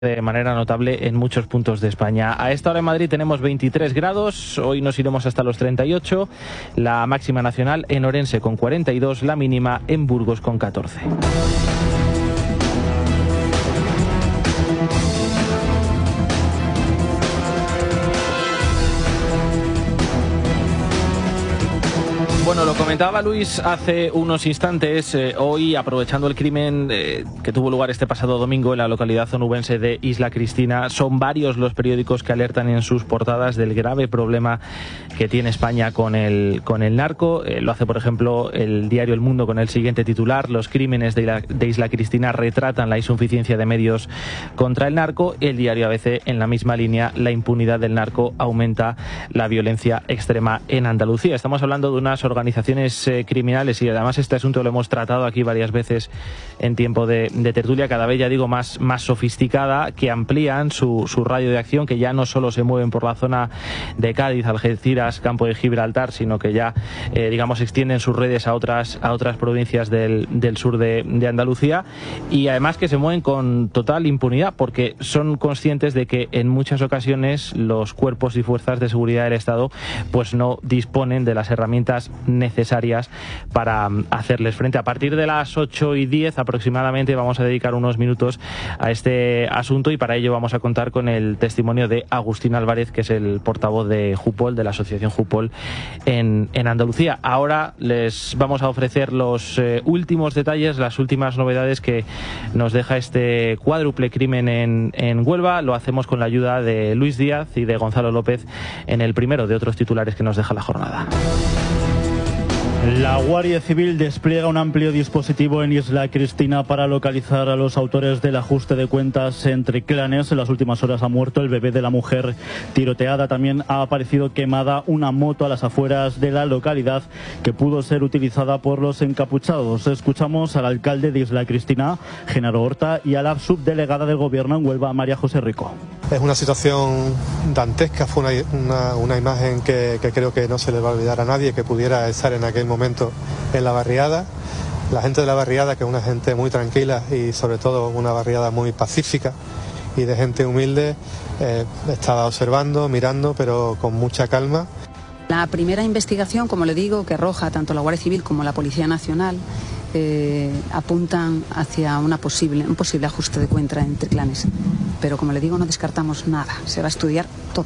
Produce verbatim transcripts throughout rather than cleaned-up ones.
de manera notable en muchos puntos de España. A esta hora en Madrid tenemos veintitrés grados, hoy nos iremos hasta los treinta y ocho, la máxima nacional en Orense con cuarenta y dos, la mínima en Burgos con catorce. Bueno, lo comentaba Luis hace unos instantes. Eh, hoy, aprovechando el crimen eh, que tuvo lugar este pasado domingo en la localidad onubense de Isla Cristina, son varios los periódicos que alertan en sus portadas del grave problema que tiene España con el, con el narco. Eh, lo hace, por ejemplo, el diario El Mundo con el siguiente titular: los crímenes de, la, de Isla Cristina retratan la insuficiencia de medios contra el narco. El diario A B C, en la misma línea: la impunidad del narco aumenta la violencia extrema en Andalucía. Estamos hablando de unas organizaciones eh, criminales, y además este asunto lo hemos tratado aquí varias veces en tiempo de, de tertulia, cada vez, ya digo, más, más sofisticada, que amplían su, su radio de acción, que ya no solo se mueven por la zona de Cádiz, Algeciras, Campo de Gibraltar, sino que ya, eh, digamos, extienden sus redes a otras, a otras provincias del, del sur de, de Andalucía, y además que se mueven con total impunidad, porque son conscientes de que en muchas ocasiones los cuerpos y fuerzas de seguridad del Estado pues no disponen de las herramientas necesarias para hacerles frente. A partir de las ocho y diez aproximadamente vamos a dedicar unos minutos a este asunto, y para ello vamos a contar con el testimonio de Agustín Álvarez, que es el portavoz de Jupol, de la asociación Jupol en, en Andalucía. Ahora les vamos a ofrecer los eh, últimos detalles, las últimas novedades que nos deja este cuádruple crimen en, en Huelva. Lo hacemos con la ayuda de Luis Díaz y de Gonzalo López en el primero de otros titulares que nos deja la jornada. La Guardia Civil despliega un amplio dispositivo en Isla Cristina para localizar a los autores del ajuste de cuentas entre clanes. En las últimas horas ha muerto el bebé de la mujer tiroteada. También ha aparecido quemada una moto a las afueras de la localidad que pudo ser utilizada por los encapuchados. Escuchamos al alcalde de Isla Cristina, Genaro Horta, y a la subdelegada del Gobierno en Huelva, María José Rico. Es una situación dantesca, fue una, una, una imagen que, que creo que no se le va a olvidar a nadie, que pudiera estar en aquel momento en la barriada. La gente de la barriada, que es una gente muy tranquila y sobre todo una barriada muy pacífica y de gente humilde, eh, estaba observando, mirando, pero con mucha calma. La primera investigación, como le digo, que arroja tanto la Guardia Civil como la Policía Nacional, eh, apuntan hacia una posible, un posible ajuste de cuenta entre clanes. Pero como le digo, no descartamos nada, se va a estudiar todo.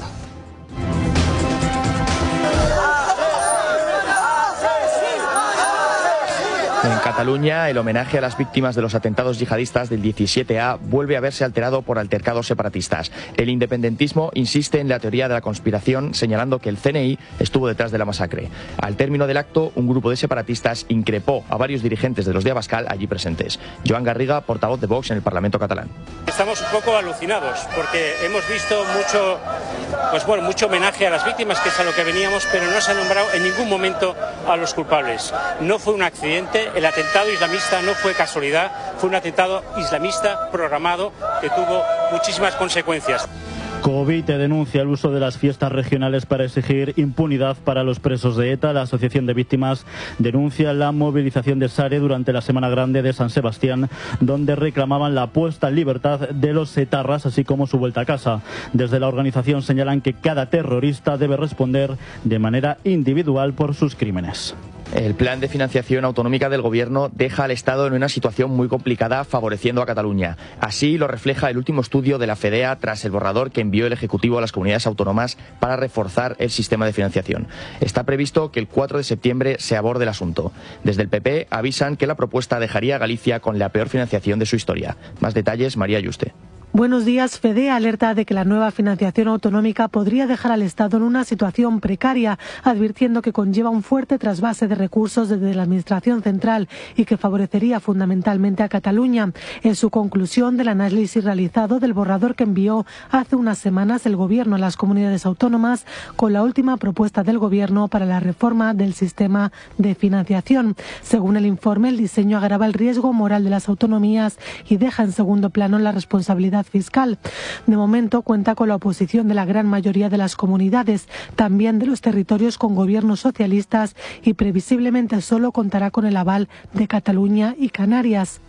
En Cataluña, el homenaje a las víctimas de los atentados yihadistas del diecisiete A vuelve a verse alterado por altercados separatistas. El independentismo insiste en la teoría de la conspiración, señalando que el C N I estuvo detrás de la masacre. Al término del acto, un grupo de separatistas increpó a varios dirigentes de los de Abascal allí presentes. Joan Garriga, portavoz de Vox en el Parlamento catalán. Estamos un poco alucinados porque hemos visto mucho, pues bueno, mucho homenaje a las víctimas, que es a lo que veníamos, pero no se ha nombrado en ningún momento a los culpables. No fue un accidente. El atentado islamista no fue casualidad, fue un atentado islamista programado que tuvo muchísimas consecuencias. Covite denuncia el uso de las fiestas regionales para exigir impunidad para los presos de ETA. La Asociación de Víctimas denuncia la movilización de SARE durante la Semana Grande de San Sebastián, donde reclamaban la puesta en libertad de los etarras, así como su vuelta a casa. Desde la organización señalan que cada terrorista debe responder de manera individual por sus crímenes. El plan de financiación autonómica del Gobierno deja al Estado en una situación muy complicada, favoreciendo a Cataluña. Así lo refleja el último estudio de la FEDEA tras el borrador que envió el Ejecutivo a las comunidades autónomas para reforzar el sistema de financiación. Está previsto que el cuatro de septiembre se aborde el asunto. Desde el P P avisan que la propuesta dejaría a Galicia con la peor financiación de su historia. Más detalles, María Yuste. Buenos días. FEDEA alerta de que la nueva financiación autonómica podría dejar al Estado en una situación precaria, advirtiendo que conlleva un fuerte trasvase de recursos desde la Administración central y que favorecería fundamentalmente a Cataluña. En su conclusión del análisis realizado del borrador que envió hace unas semanas el Gobierno a las comunidades autónomas con la última propuesta del Gobierno para la reforma del sistema de financiación. Según el informe, el diseño agrava el riesgo moral de las autonomías y deja en segundo plano la responsabilidad fiscal. De momento cuenta con la oposición de la gran mayoría de las comunidades, también de los territorios con gobiernos socialistas, y previsiblemente solo contará con el aval de Cataluña y Canarias.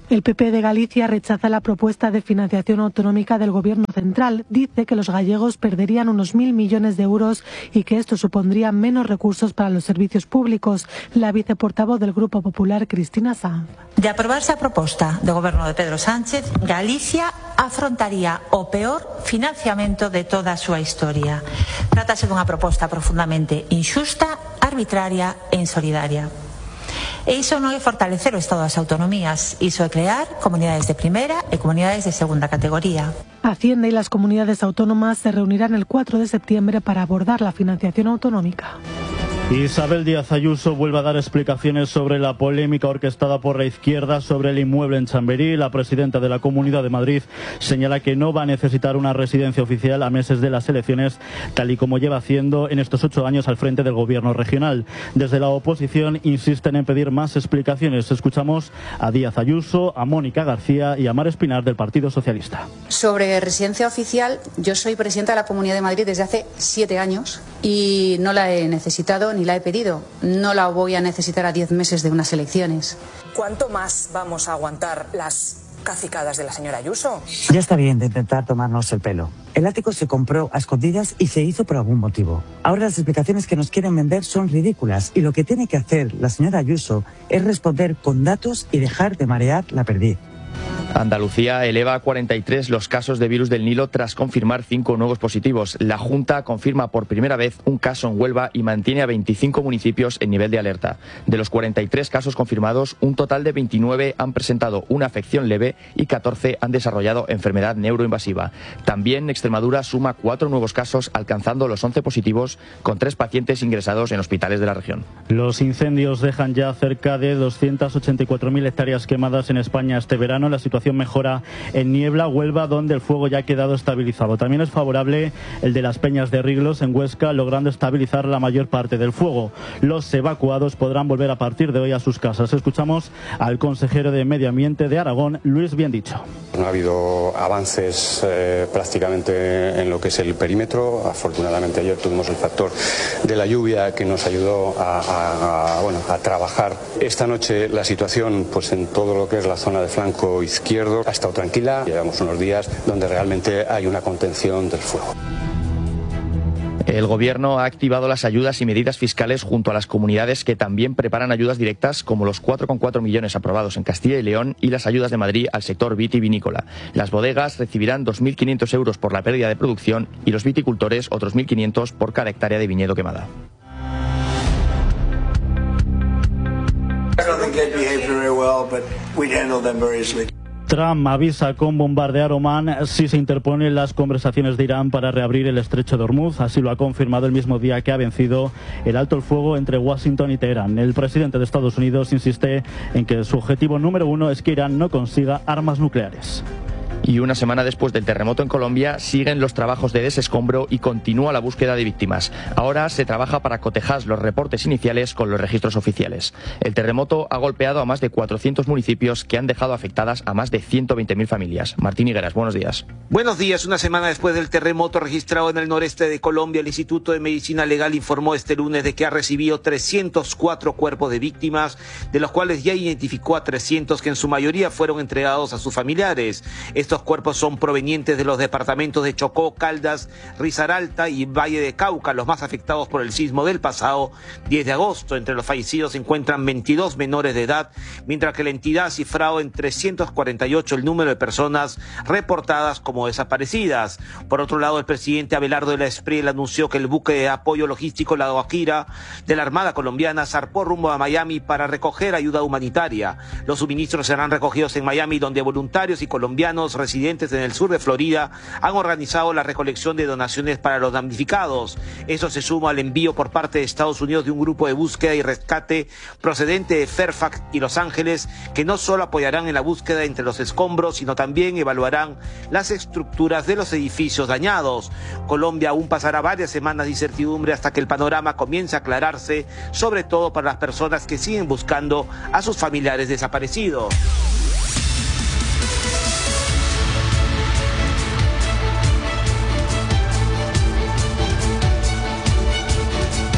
El P P de Galicia rechaza la propuesta de financiación autonómica del Gobierno central. Dice que los gallegos perderían unos mil millones de euros y que esto supondría menos recursos para los servicios públicos. La viceportavoz del Grupo Popular, Cristina Sanz. De aprobarse a proposta do Goberno de Pedro Sánchez, Galicia afrontaría o peor financiamento de toda a súa historia. Trátase dunha proposta profundamente injusta, arbitraria e insolidaria. E iso non é fortalecer o Estado das autonomías, iso é crear comunidades de primeira e comunidades de segunda categoría. Hacienda y las comunidades autónomas se reunirán el cuatro de septiembre para abordar la financiación autonómica. Isabel Díaz Ayuso vuelve a dar explicaciones sobre la polémica orquestada por la izquierda sobre el inmueble en Chamberí. La presidenta de la Comunidad de Madrid señala que no va a necesitar una residencia oficial a meses de las elecciones, tal y como lleva haciendo en estos ocho años al frente del gobierno regional. Desde la oposición insisten en pedir más explicaciones. Escuchamos a Díaz Ayuso, a Mónica García y a Mar Espinar del Partido Socialista. Sobre residencia oficial, yo soy presidenta de la Comunidad de Madrid desde hace siete años y no la he necesitado ni la he pedido. No la voy a necesitar a diez meses de unas elecciones. ¿Cuánto más vamos a aguantar las cacicadas de la señora Ayuso? Ya está bien de intentar tomarnos el pelo. El ático se compró a escondidas y se hizo por algún motivo. Ahora las explicaciones que nos quieren vender son ridículas y lo que tiene que hacer la señora Ayuso es responder con datos y dejar de marear la perdiz. Andalucía eleva a cuarenta y tres los casos de virus del Nilo tras confirmar cinco nuevos positivos. La Junta confirma por primera vez un caso en Huelva y mantiene a veinticinco municipios en nivel de alerta. De los cuarenta y tres casos confirmados, un total de veintinueve han presentado una afección leve y catorce han desarrollado enfermedad neuroinvasiva. También Extremadura suma cuatro nuevos casos, alcanzando los once positivos, con tres pacientes ingresados en hospitales de la región. Los incendios dejan ya cerca de doscientas ochenta y cuatro mil hectáreas quemadas en España este verano. La situación mejora en Niebla, Huelva, donde el fuego ya ha quedado estabilizado. También es favorable el de las Peñas de Riglos en Huesca, logrando estabilizar la mayor parte del fuego. Los evacuados podrán volver a partir de hoy a sus casas. Escuchamos al consejero de Medio Ambiente de Aragón, Luis Biendicho. No ha habido avances eh, prácticamente en lo que es el perímetro. Afortunadamente ayer tuvimos el factor de la lluvia que nos ayudó a, a, a, bueno, a trabajar. Esta noche la situación, pues en todo lo que es la zona de flanco izquierdo, ha estado tranquila. Llevamos unos días donde realmente hay una contención del fuego. El Gobierno ha activado las ayudas y medidas fiscales junto a las comunidades que también preparan ayudas directas, como los cuatro coma cuatro millones aprobados en Castilla y León y las ayudas de Madrid al sector vitivinícola. Las bodegas recibirán dos mil quinientos euros por la pérdida de producción y los viticultores otros mil quinientos por cada hectárea de viñedo quemada. Trump avisa con bombardear Omán si se interponen las conversaciones de Irán para reabrir el estrecho de Hormuz. Así lo ha confirmado el mismo día que ha vencido el alto el fuego entre Washington y Teherán. El presidente de Estados Unidos insiste en que su objetivo número uno es que Irán no consiga armas nucleares. Y una semana después del terremoto en Colombia, siguen los trabajos de desescombro y continúa la búsqueda de víctimas. Ahora se trabaja para cotejar los reportes iniciales con los registros oficiales. El terremoto ha golpeado a más de cuatrocientos municipios que han dejado afectadas a más de ciento veinte mil familias. Martín Higueras, buenos días. Buenos días. Una semana después del terremoto registrado en el noreste de Colombia, el Instituto de Medicina Legal informó este lunes de que ha recibido trescientos cuatro cuerpos de víctimas, de los cuales ya identificó a trescientos que en su mayoría fueron entregados a sus familiares. Estos cuerpos son provenientes de los departamentos de Chocó, Caldas, Risaralda y Valle de Cauca, los más afectados por el sismo del pasado diez de agosto. Entre los fallecidos se encuentran veintidós menores de edad, mientras que la entidad ha cifrado en trescientos cuarenta y ocho el número de personas reportadas como desaparecidas. Por otro lado, el presidente Abelardo de la Espriella anunció que el buque de apoyo logístico La Guajira de la Armada colombiana zarpó rumbo a Miami para recoger ayuda humanitaria. Los suministros serán recogidos en Miami, donde voluntarios y colombianos residentes en el sur de Florida han organizado la recolección de donaciones para los damnificados. Eso se suma al envío por parte de Estados Unidos de un grupo de búsqueda y rescate procedente de Fairfax y Los Ángeles, que no solo apoyarán en la búsqueda entre los escombros, sino también evaluarán las estructuras de los edificios dañados. Colombia aún pasará varias semanas de incertidumbre hasta que el panorama comience a aclararse, sobre todo para las personas que siguen buscando a sus familiares desaparecidos.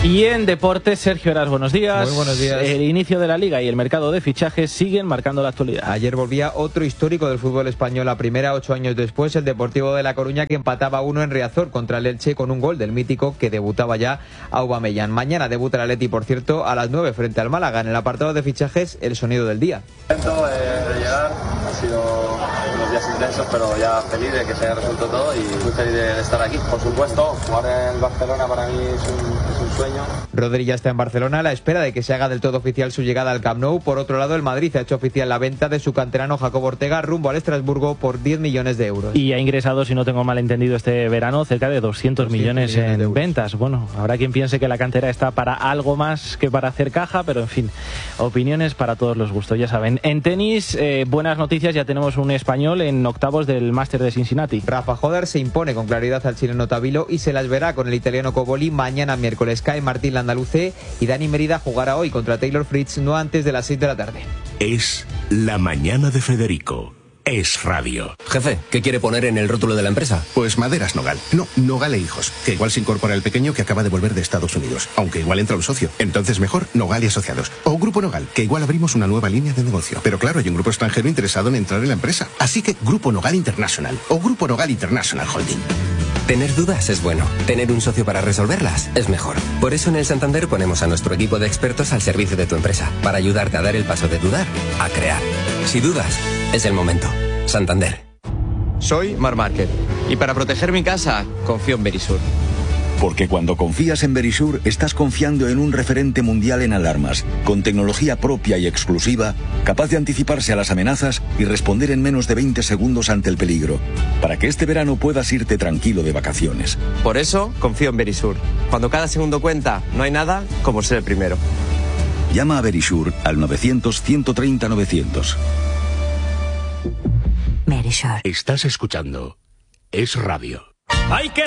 Y en deportes, Sergio Heras, buenos días. Muy buenos días. El inicio de la Liga y el mercado de fichajes siguen marcando la actualidad. Ayer volvía otro histórico del fútbol español a primera, ocho años después, el Deportivo de La Coruña, que empataba uno en Riazor contra el Elche con un gol del mítico que debutaba ya Aubameyang. Mañana debuta el Atleti, por cierto, a las nueve frente al Málaga. En el apartado de fichajes, el sonido del día. Contento de, de llegar, ha sido unos días intensos, pero ya feliz de que se haya resuelto todo y muy feliz de estar aquí. Por supuesto, jugar en Barcelona para mí es un, es un sueño. Rodri ya está en Barcelona a la espera de que se haga del todo oficial su llegada al Camp Nou. Por otro lado, el Madrid ha hecho oficial la venta de su canterano Jacob Ortega rumbo al Estrasburgo por diez millones de euros. Y ha ingresado, si no tengo mal entendido, este verano cerca de doscientos millones en ventas. Bueno, habrá quien piense que la cantera está para algo más que para hacer caja, pero en fin, opiniones para todos los gustos, ya saben. En tenis, eh, buenas noticias, ya tenemos un español en octavos del Máster de Cincinnati. Rafa Joder se impone con claridad al chileno Tabilo y se las verá con el italiano Coboli mañana miércoles. Cae Martín Landaluce y Dani Merida jugará hoy contra Taylor Fritz no antes de las seis de la tarde. Es la mañana de Federico. Es radio. Jefe, ¿qué quiere poner en el rótulo de la empresa? Pues Maderas Nogal. No, Nogal e Hijos. Que igual se incorpora el pequeño que acaba de volver de Estados Unidos. Aunque igual entra un socio. Entonces mejor Nogal y Asociados. O Grupo Nogal, que igual abrimos una nueva línea de negocio. Pero claro, hay un grupo extranjero interesado en entrar en la empresa. Así que Grupo Nogal International. O Grupo Nogal International Holding. Tener dudas es bueno. Tener un socio para resolverlas es mejor. Por eso en el Santander ponemos a nuestro equipo de expertos al servicio de tu empresa. Para ayudarte a dar el paso de dudar a crear. Si dudas, es el momento. Santander. Soy Mar Márquez y para proteger mi casa confío en Verisur. Porque cuando confías en Verisur, estás confiando en un referente mundial en alarmas, con tecnología propia y exclusiva, capaz de anticiparse a las amenazas y responder en menos de veinte segundos ante el peligro, para que este verano puedas irte tranquilo de vacaciones. Por eso confío en Verisur. Cuando cada segundo cuenta, no hay nada como ser el primero. Llama a Verisur al novecientos, ciento treinta, novecientos. Estás escuchando Es Radio. Hay que